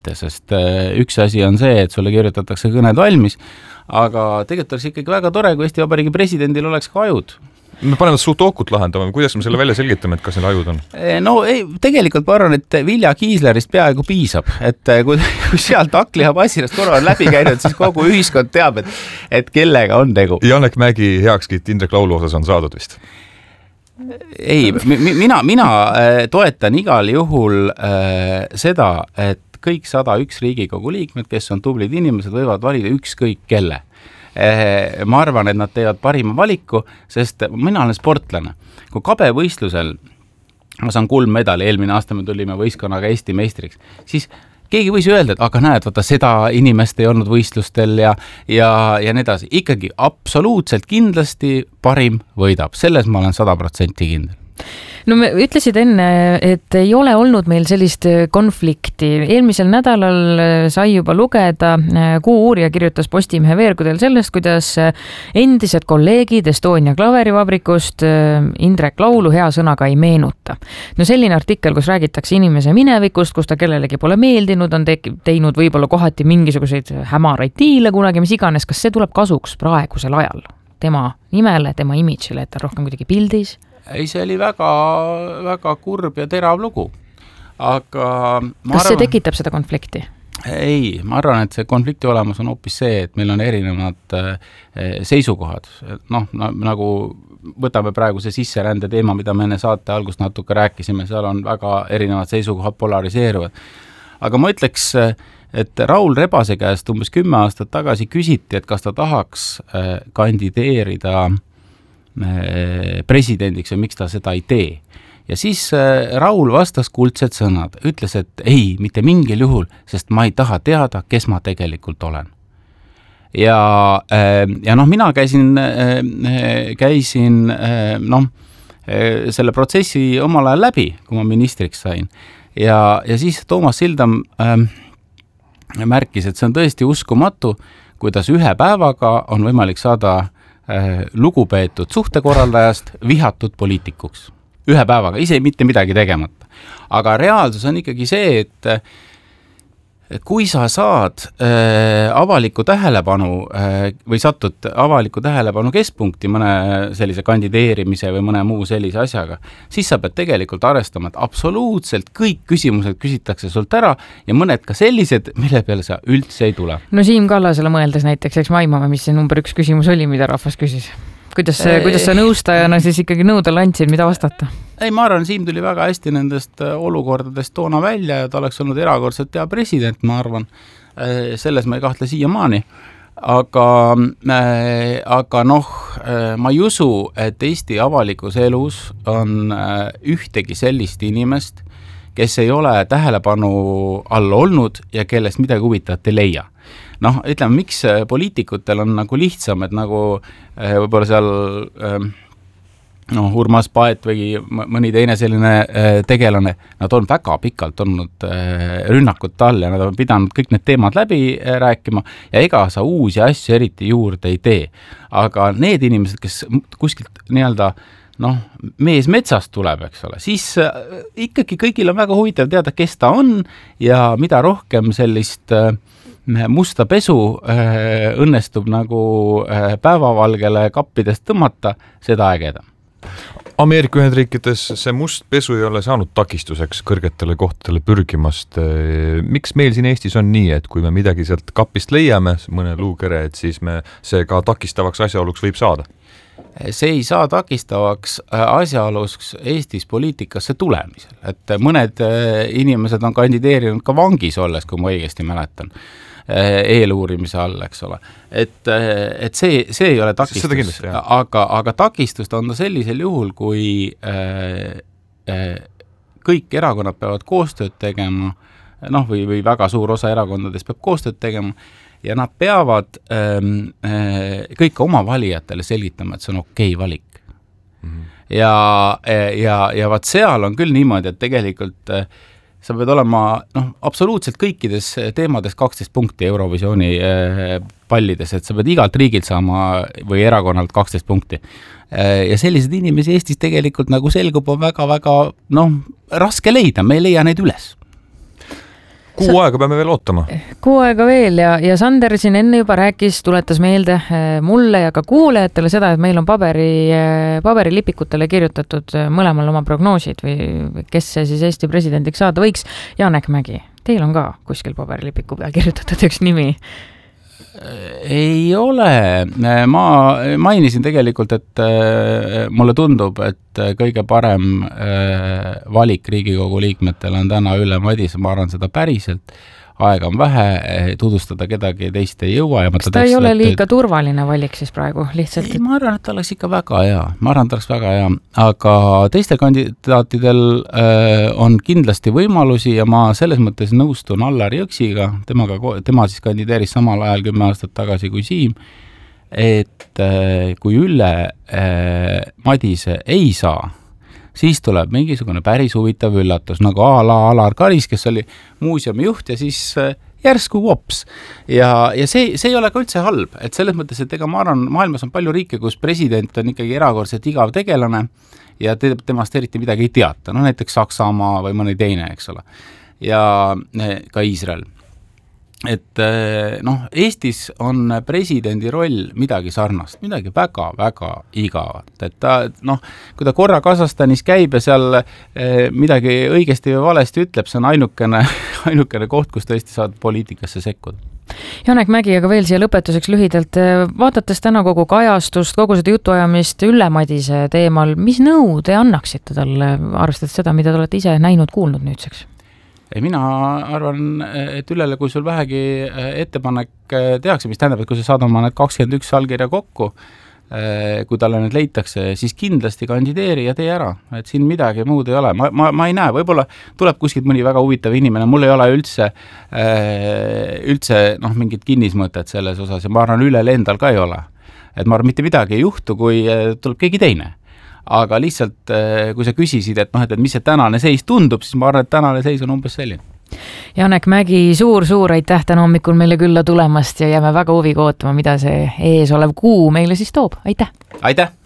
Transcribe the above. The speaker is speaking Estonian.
sest üks asi on see, et sulle kirjutatakse kõned valmis, aga tegelikult oleks ikkagi väga tore, kui Eesti Vabariigi presidendil oleks ka ajud. Me paneme sudookut lahendama, kuidas me selle välja selgitame, et kas need ajud on? No tegelikult ma arvan, et Vilja Kiislerist peaaegu piisab, et kui sealt Akliha Passirast korra on läbi käinud, siis kogu ühiskond teab, et kellega on tegu. Janek Mägi heakskiit Indrek Laulu osas on saadud vist? Ei, mina toetan igal juhul seda, et kõik 101 Riigikogu liikmed, kes on tublid inimesed, võivad valida ükskõik kelle. Ma arvan, et nad teevad parima valiku, sest mina olen sportlane. Kui kabevõistlusel ma saan kuldmedali, eelmine aasta me tulime võistkonnaga Eesti meistriks, siis keegi võis öelda, et aga näed, vaata seda inimest ei olnud võistlustel ja nii edasi. Ikkagi absoluutselt kindlasti parim võidab. Selles ma olen 100% kindel. No me ütlesid enne, et ei ole olnud meil sellist konflikti. Eelmisel nädalal sai juba lugeda, Kuu-uurija kirjutas Postimehe veergudel sellest, kuidas endised kolleegid Estonia klaverivabrikust Indrek Laulu hea sõnaga ei meenuta. No selline artikkel, kus räägitakse inimese minevikust, kus ta kellelegi pole meeldinud, on teinud võib-olla kohati mingisuguseid hämaraid diile kunagi, mis iganes, kas see tuleb kasuks praegusel ajal? Tema nimele, tema imidžile, et ta rohkem kuidagi pildis? Ei, see oli väga, väga kurb ja terav lugu. Aga kas see tekitab seda konflikti? Ei, ma arvan, et see konflikti olemus on hoopis see, et meil on erinevad seisukohad. Noh, nagu võtame praegu see sisserände teema, mida me enne saate algust natuke rääkisime, seal on väga erinevad seisukohad polariseeruvad. Aga ma ütleks, et Raul Rebase käest umbes 10 aastat tagasi küsiti, et kas ta tahaks kandideerida presidendiks ja miks ta seda ei tee. Ja siis Raul vastas kuldsed sõnad, ütles, et ei, mitte mingil juhul, sest ma ei taha teada, kes ma tegelikult olen. Ja mina käisin selle protsessi omal ajal läbi, kui ma ministriks sain. Ja siis Toomas Sildam märkis, et see on tõesti uskumatu, kuidas ühe päevaga on võimalik saada lugupeetud suhtekorraldajast vihatud poliitikuks. Ühe päevaga, ise mitte midagi tegemata. Aga reaalsus on ikkagi see, et kui sa saad avaliku tähelepanu või satud avaliku tähelepanu keskpunkti mõne sellise kandideerimise või mõne muu sellise asjaga, siis sa pead tegelikult arvestama, et absoluutselt kõik küsimused küsitakse sult ära ja mõned ka sellised, mille peale sa üldse ei tule. No Siim Kallasele mõeldes näiteks, eks maimame, mis see number 1 küsimus oli, mida rahvas küsis. Kuidas sa nõustajana siis ikkagi nõudele andsid, mida vastata? Ei, ma arvan, Siim tuli väga hästi nendest olukordadest toona välja ja ta oleks olnud erakordselt hea president, ma arvan. Selles ma ei kahtle siiamaani. Aga ma ei usu, et Eesti avalikus elus on ühtegi sellist inimest, kes ei ole tähelepanu all olnud ja kellest midagi huvitavat ei leia. Ütleme, miks poliitikutel on nagu lihtsam, et nagu võib-olla seal Urmas Paet või mõni teine selline tegelane, nad on väga pikalt olnud rünnakut all ja nad on pidanud kõik need teemad läbi rääkima ja ega sa uusi asju eriti juurde ei tee. Aga need inimesed, kes kuskilt nii-öelda mees metsast tuleb, eks ole, siis ikkagi kõigil on väga huvitav teada, kes ta on ja mida rohkem sellist musta pesu õnnestub nagu päevavalgele kappidest tõmmata, seda ägeda. Ameerika Ühendriikides see must pesu ei ole saanud takistuseks kõrgetele kohtadele pürgimast. Miks meil siin Eestis on nii, et kui me midagi sealt kapist leiame, mõne luukere, et siis see ka takistavaks asjaoluks võib saada? See ei saa takistavaks asjaoluks Eestis poliitikasse tulemisel. Et mõned inimesed on kandideerinud ka vangis olles, kui ma õigesti mäletan, eeluurimise all, eks ole. Et see ei ole takistus, aga takistust on ta sellisel juhul, kui kõik erakonnad peavad koostööd tegema, või väga suur osa erakondadest peab koostööd tegema, ja nad peavad kõik oma valijatele selgitama, et see on okei valik. Ja vaat seal on küll niimoodi, et tegelikult sa pead olema absoluutselt kõikides teemades 12 punkti Eurovisiooni pallides, et sa pead igalt riigilt saama või erakonnalt 12 punkti. Ja sellised inimesi Eestis tegelikult nagu selgub on väga-väga raske leida, me ei leia neid üles. Kuu aega peame veel ootama. Kuu aega veel ja Sander siin enne juba rääkis, tuletas meelde mulle ja ka kuulajatele seda, et meil on paberilipikutele kirjutatud mõlemal oma prognoosid või kes see siis Eesti presidendiks saada võiks. Janek Mägi, teil on ka kuskil paberilipiku peal kirjutatud üks nimi. Ei ole. Ma mainisin tegelikult, et mulle tundub, et kõige parem valik Riigikogu liikmetel on täna Ülle Madise, ma arvan seda päriselt. Aega on vähe, tutvustada kedagi teist ei jõua. Ja kas ta ei ole liiga turvaline valik siis praegu lihtsalt? Ei, ma arvan, et ta oleks ikka väga hea. Aga teistel kandidaatidel on kindlasti võimalusi ja ma selles mõttes nõustun Allar Jõksiga, tema siis kandideeris samal ajal 10 aastat tagasi kui Siim, et kui Ülle Madise ei saa, siis tuleb mingisugune päris huvitav üllatus, nagu Alar Karis, kes oli muuseumi juht ja siis järsku vops. Ja see ei ole ka üldse halb, et selles mõttes, et ega ma arvan, maailmas on palju riike, kus president on ikkagi erakordselt igav tegelane ja temast eriti midagi ei teata, no näiteks Saksamaa või mõni teine, eks ole, ja ka Iisrael. Et Eestis on presidendi roll midagi sarnast, midagi väga-väga igavat, et ta, kui ta korra Kasahstanis käib ja seal midagi õigesti või valesti ütleb, see on ainukene koht, kus tõesti saad poliitikasse sekkuda. Janek Mägi, aga veel siia lõpetuseks lühidalt, vaadates täna kogu kajastust, kogu seda jutuajamist Ülle Madise teemal, mis nõu te annaksite talle, arvestades seda, mida te olete ise näinud, kuulnud nüüdseks? Mina arvan, et Üllele, kui sul vähegi ettepanek tehakse, mis tähendab, et kui sa saad oma need 21 allkirja kokku, kui talle need leitakse, siis kindlasti kandideeri ja tee ära, et siin midagi muud ei ole. Ma ei näe, võib-olla tuleb kuskilt mõni väga huvitav inimene, mul ei ole üldse mingit kinnismõtet selles osas ja ma arvan, Üllel endal ka ei ole. Et ma arvan, mitte midagi ei juhtu, kui tuleb keegi teine. Aga lihtsalt, kui sa küsisid, et mis see tänane seis tundub, siis ma arvan, et tänane seis on umbes selline. Janek Mägi, suur aitäh täna hommikul meile külla tulemast ja jääme väga huviga ootama, mida see ees olev kuu meile siis toob. Aitäh! Aitäh!